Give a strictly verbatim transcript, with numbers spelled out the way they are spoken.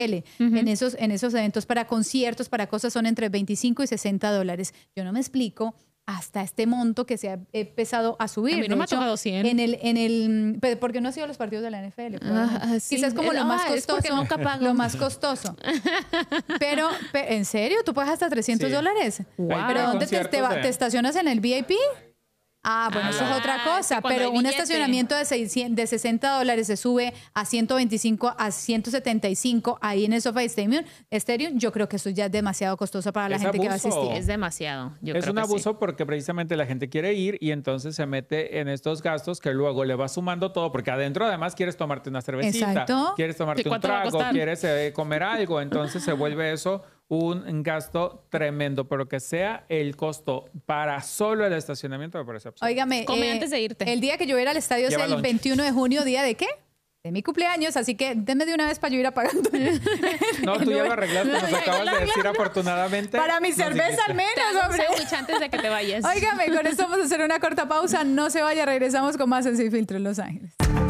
L. Uh-huh. En esos, en esos eventos para conciertos, para cosas son entre veinticinco y sesenta dólares. Yo no me explico hasta este monto que se ha empezado a subir. A mí no de me hecho, ha tocado cien. En el, en el, ¿por qué no ha sido los partidos de la N F L? Ah, sí. Quizás como lo Ah, más es porque costoso. nunca pago. Lo más costoso. Pero, pero, ¿en serio? ¿Tú pagas hasta trescientos Sí. dólares? Wow. ¿Pero dónde te, te, va- de- te estacionas en el V I P? Ah, bueno, Ah, eso es otra es cosa, que cuando pero hay un billete. estacionamiento de, seiscientos, de sesenta dólares se sube a ciento veinticinco, a ciento setenta y cinco ahí en el SoFi Stadium, Stadium, yo creo que eso ya es demasiado costoso para la Es gente que va a abuso. asistir. Es demasiado. Yo es creo un que abuso sí. porque precisamente la gente quiere ir y entonces se mete en estos gastos que luego le va sumando todo, porque adentro además quieres tomarte una cervecita, Exacto. quieres tomarte ¿Y un cuánto va a trago, costar? quieres eh, comer algo, entonces se vuelve eso un gasto tremendo, pero que sea el costo para solo el estacionamiento me parece absurdo. Óigame, Come antes de irte. El día que yo voy a ir al estadio es Lleva el lunch. veintiuno de junio, ¿día de qué? De mi cumpleaños, así que denme de una vez para yo ir apagando. No, tú ya lo arreglaste, nos No, acabas ya de lo decir afortunadamente. Para mi nos cerveza dijiste. al menos, Te hago un hombre. sándwich antes de que te vayas. Óigame, con esto vamos a hacer una corta pausa. No se vaya, regresamos con más en Sin Filtro en Los Ángeles.